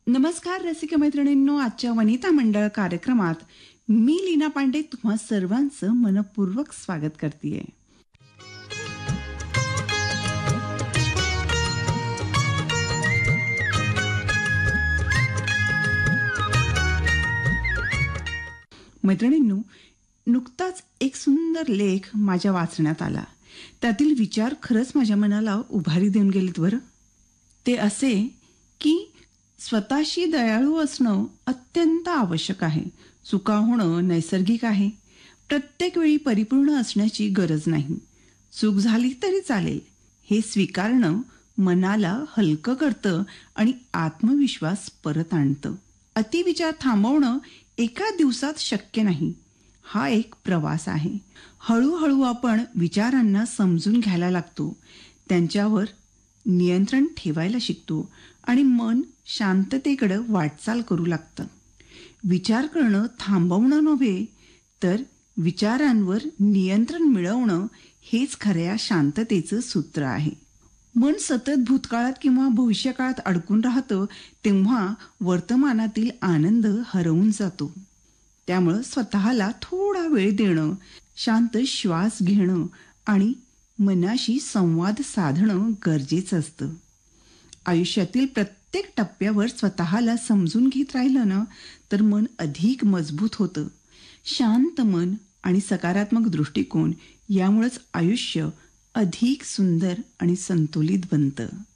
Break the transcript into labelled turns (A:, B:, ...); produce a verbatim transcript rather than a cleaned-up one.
A: नमस्कार रसिक मैत्रिणींनो, आजच्या वनिता मंडळ कार्यक्रमात मी लीना पांडे तुम्हा सर्वांचं मनपूर्वक स्वागत करते. मैत्रिणींनो, नुकताच एक सुंदर लेख माझ्या वाचण्यात आला. त्यातील विचार खरंच माझ्या मनाला उभारी देऊन गेलेत बरं. ते असे की स्वतःशी दयाळू असणं अत्यंत आवश्यक आहे. चुका होणं नैसर्गिक आहे. प्रत्येक वेळी परिपूर्ण असण्याची गरज नाही. चूक झाली तरी चालेल हे स्वीकारणं मनाला हलकं करतं आणि आत्मविश्वास परत आणतं. अतिविचार थांबवणं एका दिवसात शक्य नाही. हा एक प्रवास आहे. हळूहळू आपण विचारांना समजून घ्यायला लागतो, त्यांच्यावर नियंत्रण ठेवायला शिकतो आणि मन शांततेकडे वाटचाल करू लागतं. विचार करणं थांबवणं नव्हे, तर विचारांवर नियंत्रण मिळवणं हेच खऱ्या शांततेचं सूत्र आहे. मन सतत भूतकाळात किंवा भविष्यकाळात अडकून राहतं तेव्हा वर्तमानातील आनंद हरवून जातो. त्यामुळं स्वतःला थोडा वेळ देणं, शांत श्वास घेणं आणि मनाशी संवाद साधणं गरजेचं असतं. आयुष्यातील प्रत्येक टप्प्यावर स्वतःला समजून घेत राहिलं ना तर मन अधिक मजबूत होतं. शांत मन आणि सकारात्मक दृष्टिकोन यामुळेच आयुष्य अधिक सुंदर आणि संतुलित बनतं.